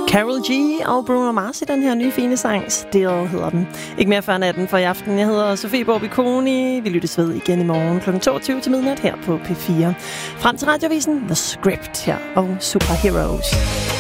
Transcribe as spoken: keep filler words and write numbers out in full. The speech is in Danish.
Karol G og Bruno Mars i den her nye fine sang. Still hedder den. Ikke mere før natten for i aften. Jeg hedder Sofie Borbikoni. Vi lyttes ved igen i morgen klokken toogtyve til midnat her på P fire. Frem til radiovisen The Script her og Superheroes.